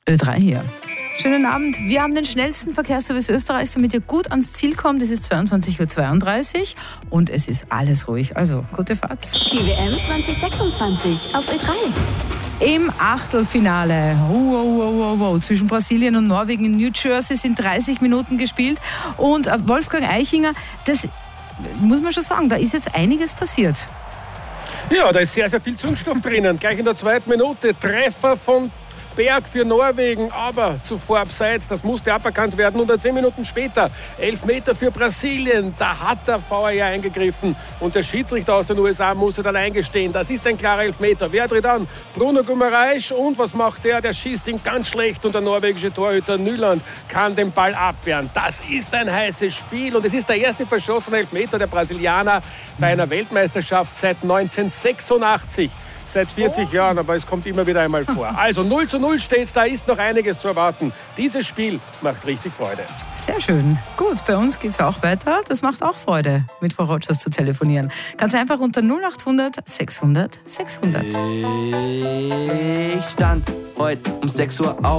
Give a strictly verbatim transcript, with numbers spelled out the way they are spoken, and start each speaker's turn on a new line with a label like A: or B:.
A: Ö drei hier. Schönen Abend. Wir haben den schnellsten Verkehrsservice Österreichs, damit ihr gut ans Ziel kommt. Es ist zweiundzwanzig Uhr zweiunddreißig und es ist alles ruhig. Also, gute Fahrt.
B: Die W M zwanzig sechsundzwanzig auf Ö drei.
A: Im Achtelfinale wow, wow, wow, wow, zwischen Brasilien und Norwegen in New Jersey sind dreißig Minuten gespielt. Und Wolfgang Eichinger, das muss man schon sagen, da ist jetzt einiges passiert.
C: Ja, da ist sehr, sehr viel Zündstoff drinnen. Gleich in der zweiten Minute Treffer von Berg für Norwegen, aber zuvor abseits, das musste aberkannt werden. Und zehn Minuten später, Elfmeter für Brasilien, da hat der V A R eingegriffen und der Schiedsrichter aus den U S A musste dann eingestehen. Das ist ein klarer Elfmeter. Wer tritt an? Bruno Guimaraes. Und was macht der? Der schießt ihn ganz schlecht und der norwegische Torhüter Nyland kann den Ball abwehren. Das ist ein heißes Spiel und es ist der erste verschossene Elfmeter der Brasilianer bei einer Weltmeisterschaft seit neunzehnhundertsechsundachtzig. Seit vierzig oh. Jahren, aber es kommt immer wieder einmal vor. Also null zu null steht's, da ist noch einiges zu erwarten. Dieses Spiel macht richtig Freude.
A: Sehr schön. Gut, bei uns geht's auch weiter. Das macht auch Freude, mit Frau Rogers zu telefonieren. Ganz einfach unter null achthundert sechshundert sechshundert.
D: Ich stand heute um sechs Uhr auf.